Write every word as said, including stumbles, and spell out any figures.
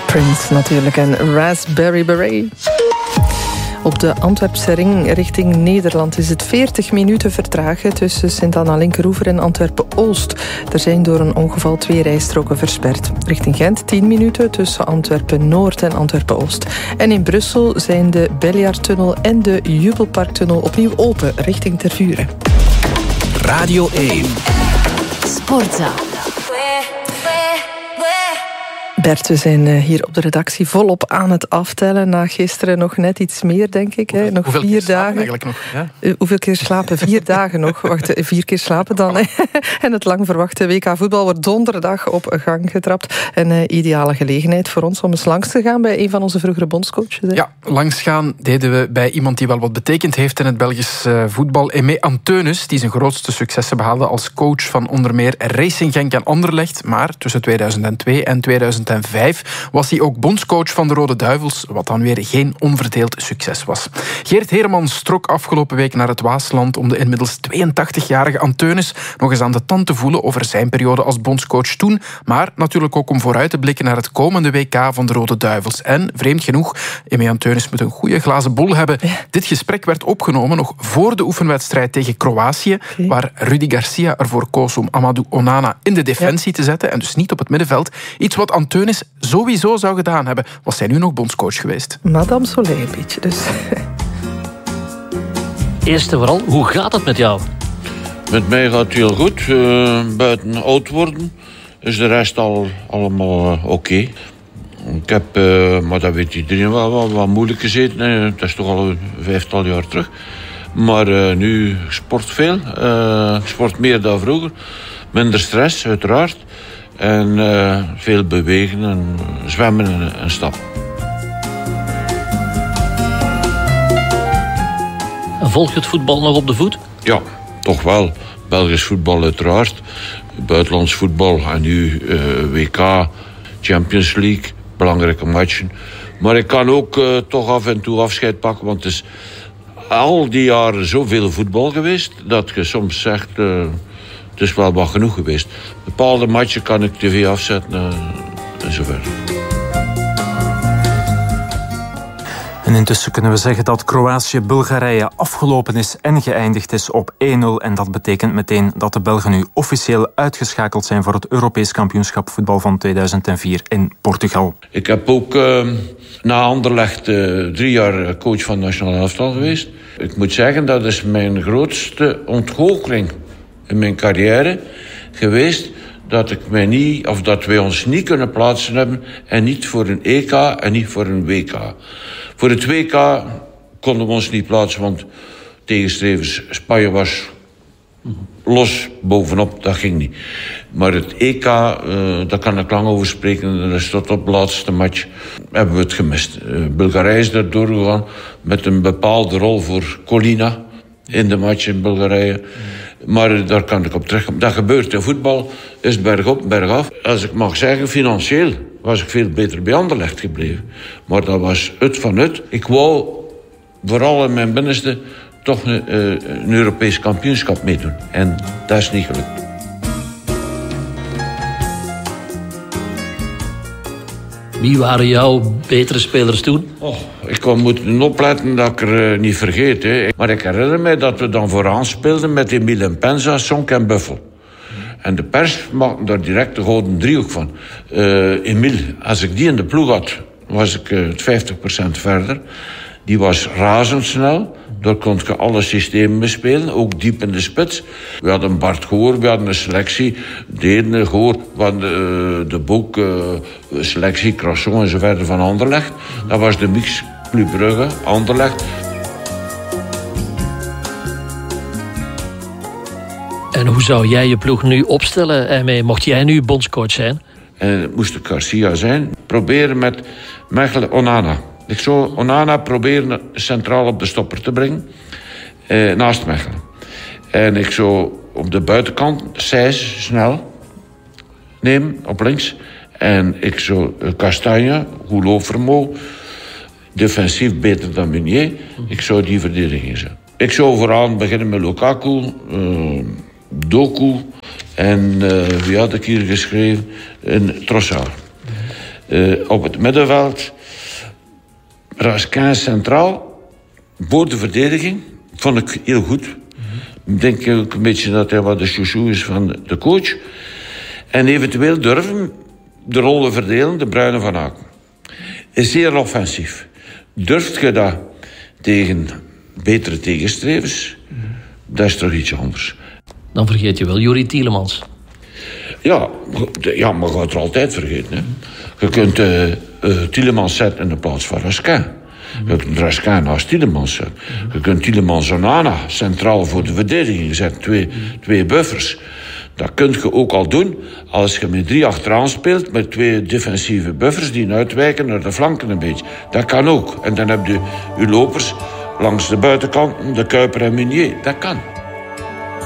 Prince natuurlijk en Raspberry Beret. Op de Antwerpse ring richting Nederland is het veertig minuten vertragen tussen Sint-Anna-Linkeroever en Antwerpen-Oost. Er zijn door een ongeval twee rijstroken versperd. Richting Gent tien minuten tussen Antwerpen-Noord en Antwerpen-Oost. En in Brussel zijn de Beljaardtunnel en de Jubelparktunnel opnieuw open richting Tervuren. Radio één. Sportza. Bert, we zijn hier op de redactie volop aan het aftellen. Na gisteren nog net iets meer, denk ik. Hè? Nog Hoeveel vier keer dagen. eigenlijk nog? Ja? Uh, hoeveel keer slapen? Vier dagen nog. Wacht, vier keer slapen dan. Hè? En het lang verwachte W K voetbal wordt donderdag op gang getrapt. Een uh, ideale gelegenheid voor ons om eens langs te gaan bij een van onze vroegere bondscoaches. Hè? Ja, langsgaan deden we bij iemand die wel wat betekend heeft in het Belgisch uh, voetbal. Aimé Anteunus, die zijn grootste successen behaalde als coach van onder meer Racing Genk en Anderlecht. Maar tussen tweeduizend twee en tweeduizend vijf was hij ook bondscoach van de Rode Duivels, wat dan weer geen onverdeeld succes was. Geert Heremans trok afgelopen week naar het Waasland om de inmiddels tweeëntachtigjarige Anteunus nog eens aan de tand te voelen over zijn periode als bondscoach toen, maar natuurlijk ook om vooruit te blikken naar het komende W K van de Rode Duivels. En, vreemd genoeg, Aimé Anteunus moet een goede glazen bol hebben. Ja. Dit gesprek werd opgenomen nog voor de oefenwedstrijd tegen Kroatië, okay. waar Rudy Garcia ervoor koos om Amadou Onana in de defensie ja. te zetten en dus niet op het middenveld. Iets wat Anteunus sowieso zou gedaan hebben, was hij nu nog bondscoach geweest. Madame Soleil een beetje, dus. Eerst en vooral, hoe gaat het met jou? Met mij gaat het heel goed. Uh, buiten oud worden is de rest al allemaal uh, oké. Okay. Ik heb, uh, maar dat weet iedereen wel, wat, wat moeilijk gezeten. Hè. Dat is toch al een vijftal jaar terug. Maar uh, nu sport veel. Uh, sport meer dan vroeger. Minder stress, uiteraard. En uh, veel bewegen en zwemmen en, en stappen. Volg je het voetbal nog op de voet? Ja, toch wel. Belgisch voetbal uiteraard. Buitenlands voetbal en nu uh, W K, Champions League, belangrijke matchen. Maar ik kan ook uh, toch af en toe afscheid pakken, want het is al die jaren zoveel voetbal geweest dat je soms zegt, uh, het is wel wat genoeg geweest. Bepaalde matchen kan ik tv afzetten uh, en zo verder. En intussen kunnen we zeggen dat Kroatië-Bulgarije afgelopen is en geëindigd is op één nul. En dat betekent meteen dat de Belgen nu officieel uitgeschakeld zijn voor het Europees kampioenschap voetbal van tweeduizend vier in Portugal. Ik heb ook uh, na Anderlecht uh, drie jaar coach van het nationale elftal geweest. Ik moet zeggen, dat is mijn grootste ontgoocheling in mijn carrière geweest, dat ik mij niet, of dat wij ons niet kunnen plaatsen hebben en niet voor een E K en niet voor een W K. Voor het W K konden we ons niet plaatsen, want tegenstrevers Spanje was los bovenop, dat ging niet. Maar het E K, uh, daar kan ik lang over spreken, dat is tot op de laatste match, hebben we het gemist. Uh, Bulgarije is daar doorgegaan met een bepaalde rol voor Colina in de match in Bulgarije. Maar daar kan ik op terugkomen. Dat gebeurt in voetbal, is bergop, bergaf. Als ik mag zeggen, financieel was ik veel beter bij Anderlecht gebleven. Maar dat was het van het. Ik wou vooral in mijn binnenste toch een, een Europees kampioenschap meedoen. En dat is niet gelukt. Wie waren jouw betere spelers toen? Oh, ik kon moeten opletten dat ik er uh, niet vergeet. Hè. Maar ik herinner mij dat we dan vooraan speelden met Emile Penza, Sonk en Buffel. En de pers maakte daar direct de gouden driehoek van. Uh, Emile, als ik die in de ploeg had, was ik uh, vijftig procent verder. Die was razendsnel. Daar kon je alle systemen bespelen, ook diep in de spits. We hadden Bart Goor, we hadden een selectie. Deden Goor, we hadden de, de boek, uh, selectie, Crasson en zo verder van Anderlecht. Dat was de mix Club Brugge, Anderlecht. En hoe zou jij je ploeg nu opstellen, Aimé? Mocht jij nu bondscoach zijn? En het moest de Garcia zijn. Proberen met Mechelen Onana. Ik zou Onana proberen centraal op de stopper te brengen. Eh, naast Mechelen. En ik zou op de buitenkant Seys snel nemen, op links. En ik zou Castagne, goed vermogen, defensief beter dan Meunier. Ik zou die verdediging zijn. Ik zou vooraan beginnen met Lukaku, uh, Doku en uh, wie had ik hier geschreven? En Trossard. Uh, op het middenveld, Raskin centraal, voor de verdediging, vond ik heel goed. Mm-hmm. Ik denk ook een beetje dat hij wat de chouchou is van de coach. En eventueel durven de rollen verdelen, de Bruyne van Aken. Is zeer offensief. Durft je dat tegen betere tegenstrevers? Mm-hmm. Dat is toch iets anders. Dan vergeet je wel Youri Tielemans. Ja, ja, maar je gaat er altijd vergeten. Hè. Je kunt uh, uh, Tielemans zetten in de plaats van Raskin. Je kunt Raskin naast Tielemans zetten. Je kunt Tielemans en Onana centraal voor de verdediging zetten. Twee, twee buffers. Dat kun je ook al doen als je met drie achteraan speelt... met twee defensieve buffers die uitwijken naar de flanken een beetje. Dat kan ook. En dan heb je je lopers langs de buitenkant, de Kuiper en Meunier. Dat kan.